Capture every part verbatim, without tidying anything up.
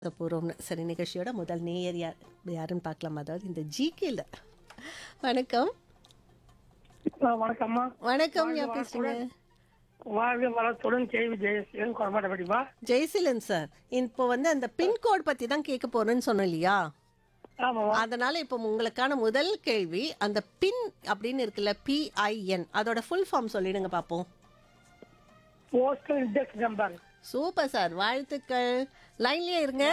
பூர்வம்னு சரி நிகழ்ச்சியோட முதல் நேயர் யார் யாருன்னு பார்க்கலாம். அதாவது இந்த ஜிகேல வணக்கம். ஆ, வணக்கம்மா. வணக்கம், வாழ்க யார் பேசுறீங்க? வளத்துடன் வாழ்க வளத்துடன் கேள்வி ஜெயசீலன் கொடமாட்டப்படிப்பா. ஜெய்சிலன் சார், இப்போ வந்து அந்த பின்கோட் பற்றி தான் கேட்க போறேன்னு சொன்னோம் இல்லையா? ஆமாம்மா. அதனால இப்போ உங்களுக்கான முதல் கேள்வி, அந்த பின் அப்படின்னு இருக்குல்ல, பிஐஎன், அதோட ஃபுல் ஃபார்ம் சொல்லிடுங்க பார்ப்போம். Postal index number. Super sir, வாழ்த்துக்கள். லைன்லயே இருங்க.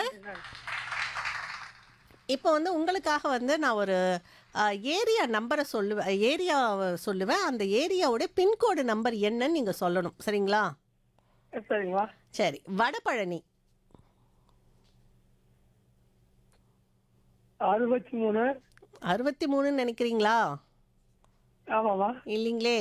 இப்போ வந்து உங்களுக்காக வந்து நான் ஒரு ஏரியா நம்பரை சொல்லுவேன், ஏரியா சொல்லுவேன். அந்த ஏரியாவோட பின்கோடு நம்பர் என்னன்னு நீங்கள் சொல்லணும், சரிங்களா? சரிங்களா? சரி, வடபழனி. அறுபத்தி மூணு. அறுபத்தி மூணுன்னு நினைக்கிறீங்களா? ஆமாம்மா. இல்லைங்களே.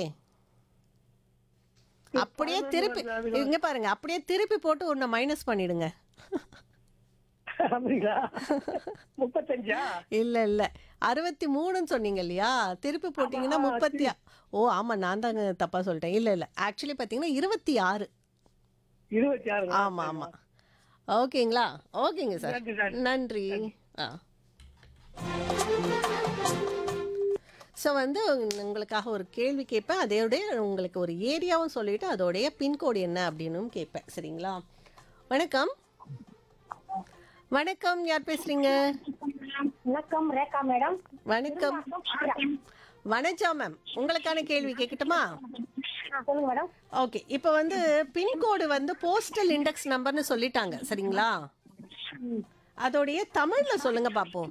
அப்படியே திருப்பி இங்க பாருங்க, அப்படியே திருப்பி போட்டு ஒன்று மைனஸ் பண்ணிடுங்க. அப்படிங்களா? முப்பத்தஞ்சா? இல்லை இல்லை, அறுபத்தி மூணுன்னு சொன்னீங்க இல்லையா? திருப்பி போட்டிங்கன்னா முப்பத்தி ஆ- ஓ ஆமாம், நான் தாங்க தப்பாக சொல்லிட்டேன். இல்லை இல்லை, ஆக்சுவலி பார்த்தீங்கன்னா இருபத்தி ஆறு. இருபத்தி ஆறு. ஆமாம் ஆமாம். ஓகேங்களா? ஓகேங்க சார், நன்றி, நன்றி. நன்றி. ஆ ஸோ வந்து உங்க- உங்களுக்காக ஒரு கேள்வி கேட்பேன், அதோடைய உங்களுக்கு ஒரு ஏரியாவும் சொல்லிவிட்டு அதோடைய பின்கோடு என்ன அப்படின்னும் கேட்பேன், சரிங்களா? வணக்கம். வணக்கம், யார் பேசுறீங்க? வணக்கம் ரேகா மேடம். வணக்கம். வணக்கம் மேம், உங்களுக்கான கேள்வி கேட்கட்டுமா? ஆ, சொல்லுங்க மேடம். ஓகே, இப்போ வந்து பின்கோடு வந்து போஸ்டல் இண்டெக்ஸ் நம்பர்னு சொல்லிட்டாங்க, சரிங்களா? அதோடைய தமிழ்ல சொல்லுங்க பார்ப்போம்.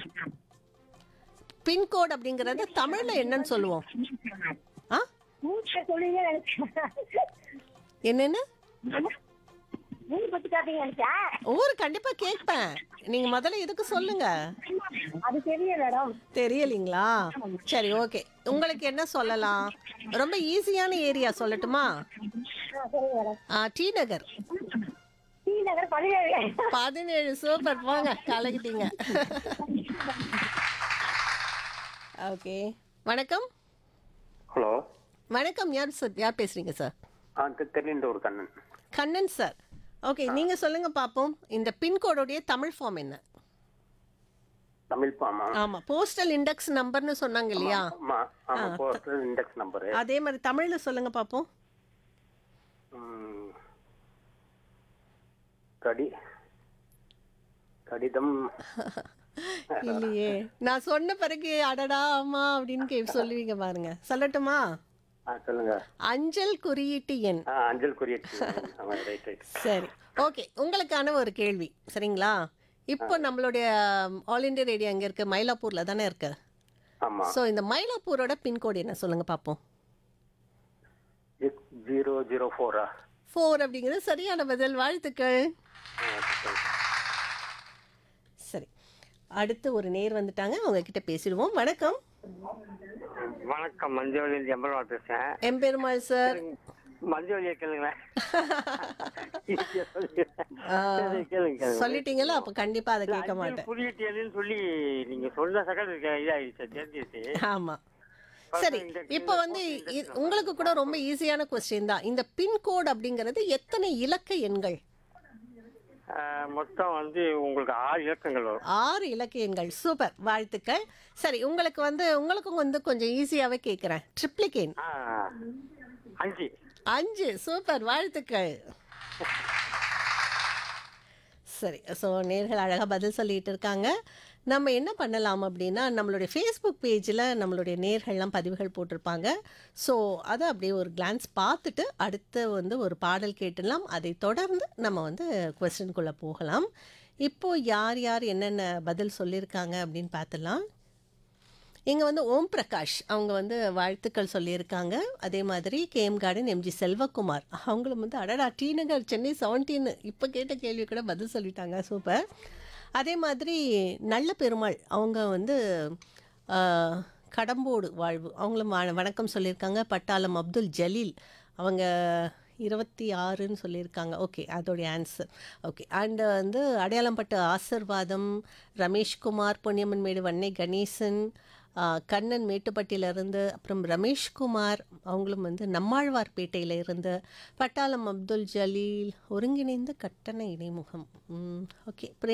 பின்கோடு அப்படிங்கறது தமிழ்ல என்னன்னு சொல்லுவோம்? ஆ ஊர்ல சொல்லுங்க நினைச்சேன். என்னன்னு? ஊர் பத்தி காட்டீங்க நினைச்சேன். ஊர் கண்டிப்பா கேட்பேன், நீங்க முதல்ல இதுக்கு சொல்லுங்க. அது தெரியல மேடம். தெரியலீங்களா? சரி, ஓகே. உங்களுக்கு என்ன சொல்லலாம்? ரொம்ப ஈஸியான ஏரியா சொல்லட்டுமா? ஆ, சொல்லுங்க மேடம். ஆ, டி நகர். டி நகர் பதினேழு. பதினேழு. சூப்பர், போங்க, கலக்கிட்டீங்க. ஓகே, வணக்கம். ஹலோ. வணக்கம், யார் சார், யார் பேசுறீங்க சார்? ஆ தெரிந்த ஒரு கண்ணன். கண்ணன் சார். ஓகே, நீங்க சொல்லுங்க பாப்போம், இந்த பின்கோடோடைய தமிழ் ஃபார்ம் என்ன? தமிழ் பாமா? ஆமா, போஸ்டல் இண்டெக்ஸ் நம்பர்னு சொன்னாங்க இல்லையா? ஆமா ஆமா, போஸ்டல் இண்டெக்ஸ் நம்பர். அதே மாதிரி தமிழ்ல சொல்லுங்க பாப்போம். கடி கடிதம். இல்லையே, நான் சொன்ன பிறகு அடடா ஆமா அப்படின்னு கே சொல்லுவீங்க பாருங்க. சொல்லட்டுமா? ஆ சொல்லுங்க. அஞ்சல் குறியீட்டு எண். ஆ அஞ்சல் குறியீட்டு. ஆமா, ரைட் ரைட். சரி, ஓகே. உங்களுக்கான ஒரு கேள்வி, சரிங்களா? இப்போ நம்மளுடைய ஆல் இண்டியா ரேடியோ எங்க இருக்கு? மயிலாப்பூர்ல தானே இருக்கு. ஆமா. ஸோ இந்த மயிலாப்பூரோட பின்கோடு என்ன சொல்லுங்க பார்ப்போம். Zero zero ஃபோரா? ஃபோர் அப்படிங்கிறது சரியான பதில், வாழ்த்துக்கள். சரி, அடுத்து ஒரு நேர் வந்துட்டாங்க, அவங்க கிட்ட பேசிடுவோம். வணக்கம். வணக்கம், மஞ்சள் எம்பலவா பேசுறேன். எம்பெருமாள் சார். மஞ்சள் கேளுங்களேன். ஆ, சொல்லிட்டீங்களா? அப்ப கண்டிப்பா அதை கேட்க மாட்டேன். குறியீட்டு சொல்லி நீங்க சொன்ன சகல் இதாயிடுச்சு, தெரிஞ்சிச்சு. ஆமா, சரி. இப்போ வந்து இ- உங்களுக்கு கூட ரொம்ப ஈஸியான கொஸ்டின் தான். இந்த பின்கோடு அப்படிங்கிறது எத்தனை இலக்க எண்கள்? மொத்தம் வந்து உங்களுக்கு ஆறு இலக்கங்கள் வரும். ஆறு இலக்க எண்கள். சூப்பர், வாழ்த்துக்கள். சரி, உங்களுக்கு வந்து உங்களுக்கும் வந்து கொஞ்சம் ஈஸியாவே கேட்குறேன். ட்ரிப்ளிகேன். ஆ, அஞ்சு. அஞ்சு. சூப்பர், வாழ்த்துக்கள். சரி, ஸோ நேர்கள் அழகாக பதில் சொல்லிட்டு இருக்காங்க. நம்ம என்ன பண்ணலாம் அப்படின்னா, நம்மளுடைய ஃபேஸ்புக் பேஜில் நம்மளுடைய நேர்கள்லாம் பதிவுகள் போட்டிருப்பாங்க. ஸோ அதை அப்படியே ஒரு கிளான்ஸ் பார்த்துட்டு அடுத்து வந்து ஒரு பாடல் கேட்டுடலாம். அதை தொடர்ந்து நம்ம வந்து கொஸ்டின்குள்ளே போகலாம். இப்போது யார் யார் என்னென்ன பதில் சொல்லியிருக்காங்க அப்படின்னு பார்த்துலாம். இங்கே வந்து ஓம் பிரகாஷ் அவங்க வந்து வாழ்த்துக்கள் சொல்லியிருக்காங்க. அதே மாதிரி கேஎம் கார்டன் எம்ஜி செல்வகுமார் அவங்களும் வந்து அடடா டி நகர் சென்னை செவன்டீன் இப்போ கேட்ட கேள்வி கூட பதில் சொல்லிட்டாங்க, சூப்பர். அதே மாதிரி நல்ல பெருமாள் அவங்க வந்து ஆ, கடம்போடு வாழ்வு அவங்களும் வ- வணக்கம் சொல்லியிருக்காங்க. பட்டாளம் அப்துல் ஜலீல் அவங்க இருபத்தி ஆறுன்னு சொல்லியிருக்காங்க. ஓகே, அதோடைய ஆன்சர். ஓகே, அண்ட் வந்து அடையாளம்பட்ட ஆசிர்வாதம், ரமேஷ்குமார், பொன்னியம்மன் மேடு வன்னை கணேசன், ஆ, கண்ணன் மேட்டுப்பட்டியிலிருந்து, அப்புறம் ரமேஷ்குமார் அவங்களும் வந்து நம்மாழ்வார்பேட்டையில் இருந்து, பட்டாளம் அப்துல் ஜலீல், ஒருங்கிணைந்த கட்டண இடைமுகம். ம், ஓகே.